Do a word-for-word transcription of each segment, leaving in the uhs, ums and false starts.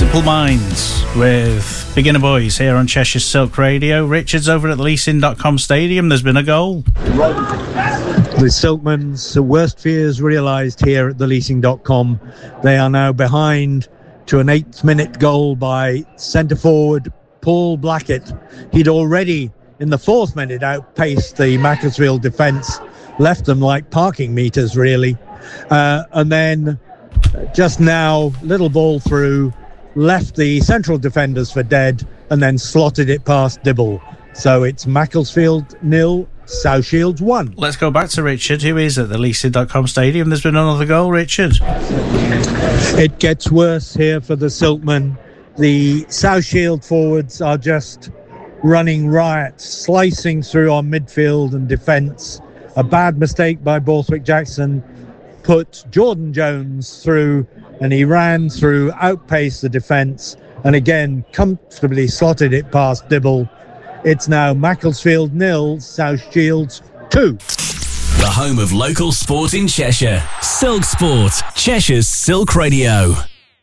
Simple Minds with Beginner Boys here on Cheshire Silk Radio. Richard's over at the leasing dot com stadium. There's been a goal. The Silkmen's worst fears realised here at the leasing dot com. They are now behind to an eighth minute goal by centre forward Paul Blackett. He'd already in the fourth minute outpaced the Macclesfield defence, left them like parking meters really, uh, and then just now little ball through, left the central defenders for dead and then slotted it past Dibble. So it's Macclesfield nil, South Shields one. Let's go back to Richard, who is at the leasing dot com stadium. There's been another goal, Richard. It gets worse here for the Silkmen. The South Shield forwards are just running riot, slicing through our midfield and defence. A bad mistake by Borthwick Jackson put Jordan Jones through, and he ran through, outpaced the defence, and again comfortably slotted it past Dibble. It's now Macclesfield nil, South Shields two. The home of local sport in Cheshire. Silk Sport, Cheshire's Silk Radio.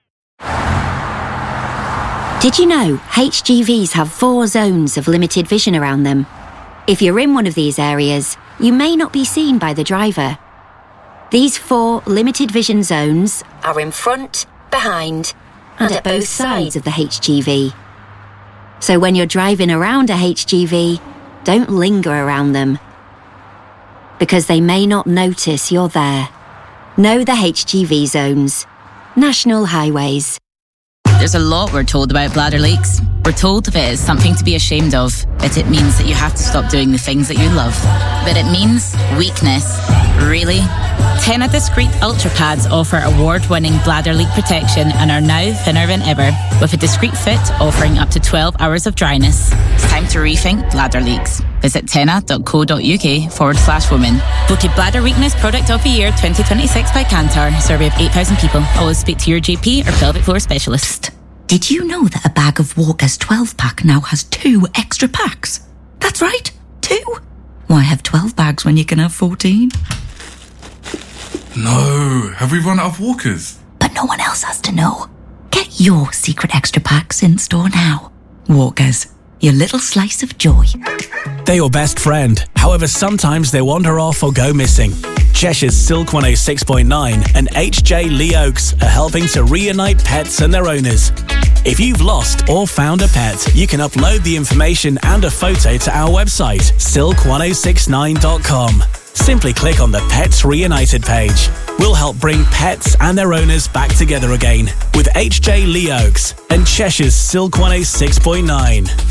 Did you know H G Vs have four zones of limited vision around them? If you're in one of these areas, you may not be seen by the driver. These four limited vision zones are in front, behind, and at both sides of the H G V. So when you're driving around a H G V, don't linger around them, because they may not notice you're there. Know the H G V zones. National Highways. There's a lot we're told about bladder leaks. We're told if it is something to be ashamed of, that it means that you have to stop doing the things that you love. But it means weakness. Really? Tena Discreet Ultra Pads offer award-winning bladder leak protection and are now thinner than ever, with a discreet fit offering up to twelve hours of dryness. It's time to rethink bladder leaks. Visit tena.co.uk forward slash women. Voted Bladder Weakness Product of the Year twenty twenty-six by Kantar. Survey of eight thousand people. Always speak to your G P or pelvic floor specialist. Did you know that a bag of Walker's twelve pack now has two extra packs? That's right, two. Why have twelve bags when you can have fourteen? No, have we run out of Walkers? But no one else has to know. Get your secret extra packs in store now. Walkers, your little slice of joy. They're your best friend. However, sometimes they wander off or go missing. Cheshire's Silk one oh six point nine and H J Lee Oaks are helping to reunite pets and their owners. If you've lost or found a pet, you can upload the information and a photo to our website, silk one oh six nine dot com. Simply click on the Pets Reunited page. We'll help bring pets and their owners back together again with H J Lee Oaks and Cheshire's Silk one oh six point nine.